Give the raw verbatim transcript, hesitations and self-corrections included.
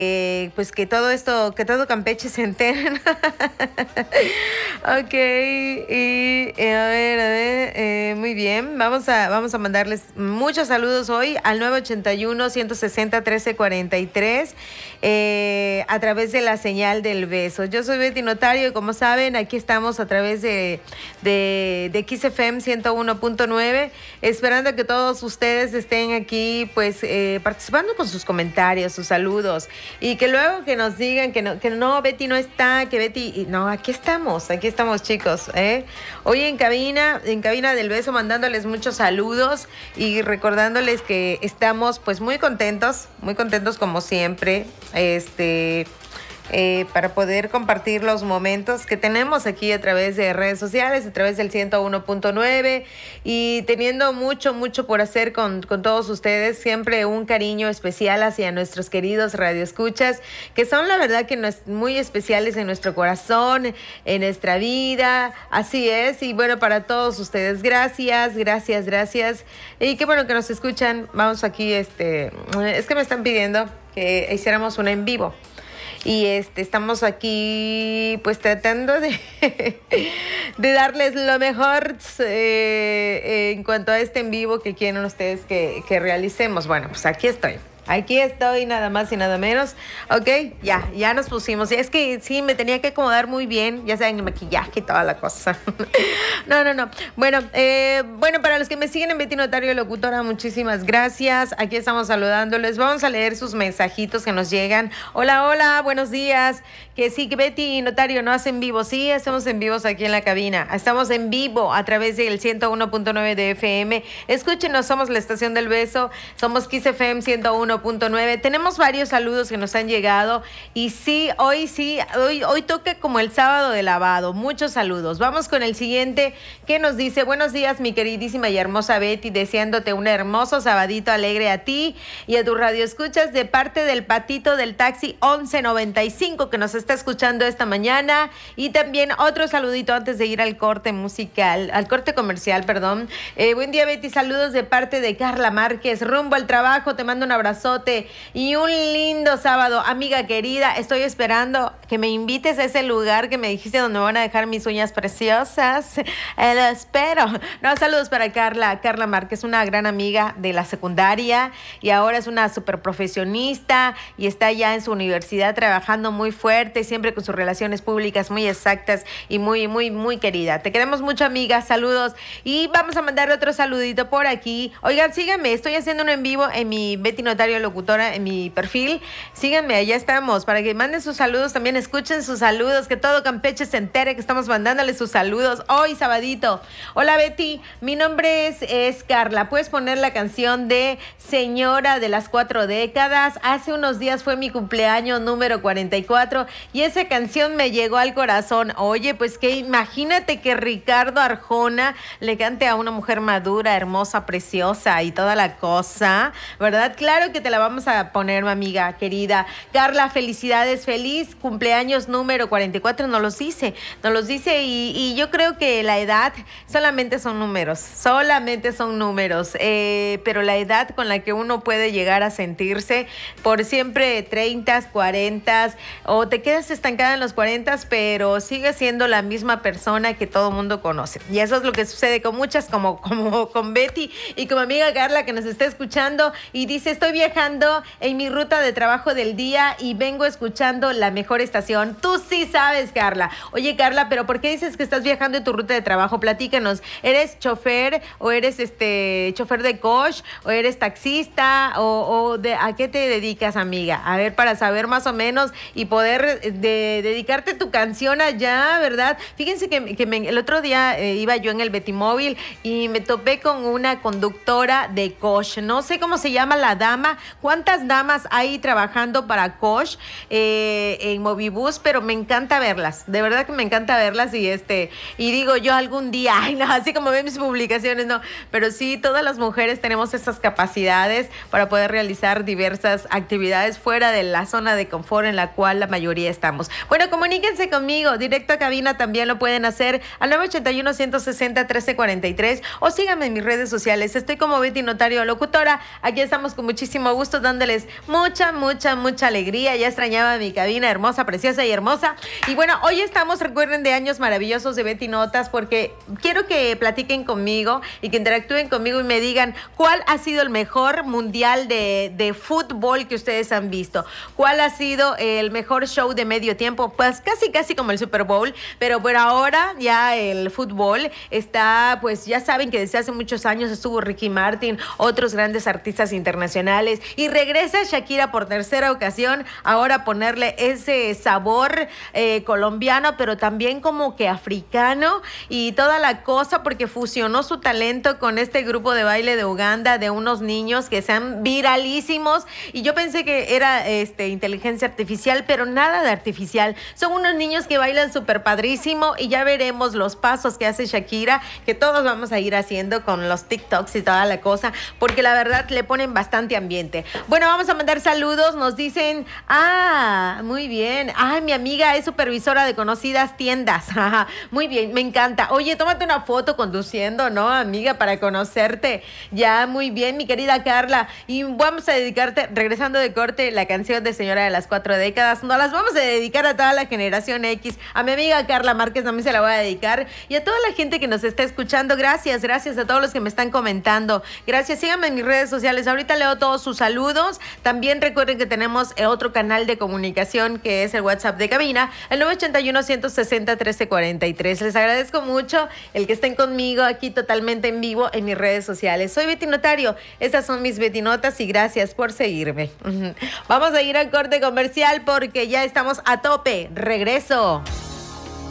Eh, pues que todo esto, que todo Campeche se enteren. Ok, y eh, a ver, a ver, eh, muy bien, vamos a, vamos a mandarles muchos saludos hoy al nueve ochenta y uno, ciento sesenta, trece cuarenta y tres eh, a través de la señal del beso. Yo soy Betty Notario y como saben, aquí estamos a través de, de, de X F M ciento uno punto nueve, esperando que todos ustedes estén aquí, pues, eh, participando con sus comentarios, sus saludos. Y que luego que nos digan que no, que no, Betty no está, que Betty... No, aquí estamos, aquí estamos, chicos, ¿eh? Hoy en cabina, en cabina del beso, mandándoles muchos saludos y recordándoles que estamos, pues, muy contentos, muy contentos como siempre, este... Eh, para poder compartir los momentos que tenemos aquí a través de redes sociales, a través del ciento uno punto nueve y teniendo mucho, mucho por hacer con, con todos ustedes. Siempre un cariño especial hacia nuestros queridos radioescuchas, que son la verdad que nos, muy especiales en nuestro corazón, en nuestra vida. Así es. Y bueno, para todos ustedes, gracias, gracias, gracias. Y qué bueno que nos escuchan. Vamos aquí, este, es que me están pidiendo que hiciéramos una en vivo. Y este, estamos aquí pues tratando de, de darles lo mejor eh, en cuanto a este en vivo que quieren ustedes que, que realicemos. Bueno, pues aquí estoy. Aquí estoy, nada más y nada menos. Ok, ya, ya nos pusimos. Es que sí, me tenía que acomodar muy bien. Ya saben, el maquillaje y toda la cosa. No, no, no. Bueno, eh, bueno, para los que me siguen en Betty Notario Locutora, muchísimas gracias. Aquí estamos saludándoles. Vamos a leer sus mensajitos que nos llegan. Hola, hola, buenos días. Que sí, que Betty Notario no hacen vivo. Sí, estamos en vivos aquí en la cabina. Estamos en vivo a través del ciento uno punto nueve de F M. Escúchenos, somos la Estación del Beso. Somos Kiss F M ciento uno punto nueve. Tenemos varios saludos que nos han llegado y sí, hoy sí, hoy, hoy toca como el sábado de lavado. Muchos saludos. Vamos con el siguiente que nos dice: buenos días, mi queridísima y hermosa Betty, deseándote un hermoso sabadito alegre a ti y a tu radio escuchas de parte del patito del taxi once noventa y cinco que nos está escuchando esta mañana. Y también otro saludito antes de ir al corte musical, al corte comercial, perdón. Eh, buen día, Betty, saludos de parte de Carla Márquez, rumbo al trabajo, te mando un abrazote y un lindo sábado, amiga querida. Estoy esperando que me invites a ese lugar que me dijiste donde me van a dejar mis uñas preciosas. Eh, lo espero. No, saludos para Carla, Carla Márquez, una gran amiga de la secundaria y ahora es una súper profesionista y está ya en su universidad trabajando muy fuerte, siempre con sus relaciones públicas muy exactas y muy, muy, muy querida. Te queremos mucho, amiga. Saludos. Y vamos a mandar otro saludito por aquí. Oigan, síganme, estoy haciendo un en vivo en mi Betty Notario Locutora, en mi perfil. Síganme, allá estamos, para que manden sus saludos, también escuchen sus saludos, que todo Campeche se entere que estamos mandándole sus saludos hoy sabadito. Hola, Betty, mi nombre es, es Carla. ¿Puedes poner la canción de Señora de las Cuatro Décadas? Hace unos días fue mi cumpleaños número cuarenta y cuatro y esa canción me llegó al corazón. Oye, pues que imagínate que Ricardo Arjona le cante a una mujer madura, hermosa, preciosa y toda la cosa, ¿verdad? Claro que te la vamos a poner, mi amiga querida. Carla, felicidades, feliz cumpleaños número cuarenta y cuatro, nos los dice, nos los dice y, y yo creo que la edad solamente son números, solamente son números, eh, pero la edad con la que uno puede llegar a sentirse por siempre treinta, cuarenta, o te quedas estancada en los cuarenta, pero sigues siendo la misma persona que todo mundo conoce. Y eso es lo que sucede con muchas, como, como con Betty y con mi amiga Carla, que nos está escuchando y dice: estoy viajando en mi ruta de trabajo del día y vengo escuchando la mejor estación. Tú sí sabes, Carla. Oye, Carla, pero ¿por qué dices que estás viajando en tu ruta de trabajo? Platícanos. ¿Eres chofer o eres este chofer de coach o eres taxista o, o de, a qué te dedicas, amiga? A ver, para saber más o menos y poder de, dedicarte tu canción allá, ¿verdad? Fíjense que, que me, el otro día eh, iba yo en el Betimóvil y me topé con una conductora de coach. No sé cómo se llama la dama, cuántas damas hay trabajando para coach eh, en Movibus, pero me encanta verlas, de verdad que me encanta verlas y este, y digo yo algún día, ay no, así como ven mis publicaciones, no, pero sí, todas las mujeres tenemos esas capacidades para poder realizar diversas actividades fuera de la zona de confort en la cual la mayoría estamos. Bueno, comuníquense conmigo, directo a cabina también lo pueden hacer al nueve ochenta y uno, ciento sesenta, trece cuarenta y tres o síganme en mis redes sociales, estoy como Betty Notario Locutora, aquí estamos con muchísimo muchísimo gusto dándoles mucha, mucha, mucha alegría. Ya extrañaba mi cabina hermosa, preciosa y hermosa. Y bueno, hoy estamos, recuerden, de años maravillosos de Betty Notas, porque quiero que platiquen conmigo y que interactúen conmigo y me digan cuál ha sido el mejor mundial de, de fútbol que ustedes han visto. ¿Cuál ha sido el mejor show de medio tiempo? Pues casi, casi como el Super Bowl, pero por ahora ya el fútbol está, pues ya saben que desde hace muchos años estuvo Ricky Martin, otros grandes artistas internacionales, y regresa Shakira por tercera ocasión, ahora a ponerle ese sabor eh, colombiano, pero también como que africano y toda la cosa, porque fusionó su talento con este grupo de baile de Uganda de unos niños que sean viralísimos, y yo pensé que era este, inteligencia artificial, pero nada de artificial, son unos niños que bailan súper padrísimo, y ya veremos los pasos que hace Shakira, que todos vamos a ir haciendo con los TikToks y toda la cosa, porque la verdad le ponen bastante ambiente. Bueno, vamos a mandar saludos, nos dicen, ah, muy bien, ay, mi amiga es supervisora de conocidas tiendas, muy bien, me encanta. Oye, tómate una foto conduciendo, ¿no, amiga, para conocerte? Ya, muy bien, mi querida Carla, y vamos a dedicarte, regresando de corte, la canción de Señora de las Cuatro Décadas, nos las vamos a dedicar a toda la generación X, a mi amiga Carla Márquez también se la voy a dedicar, y a toda la gente que nos está escuchando. Gracias, gracias a todos los que me están comentando, gracias, síganme en mis redes sociales, ahorita leo todos sus saludos. También recuerden que tenemos otro canal de comunicación que es el WhatsApp de cabina, el nueve ocho uno, uno seis cero, uno tres cuatro tres. Les agradezco mucho el que estén conmigo aquí totalmente en vivo en mis redes sociales. Soy Betty Notario, estas son mis Betty Notas y gracias por seguirme. Vamos a ir al corte comercial porque ya estamos a tope. Regreso.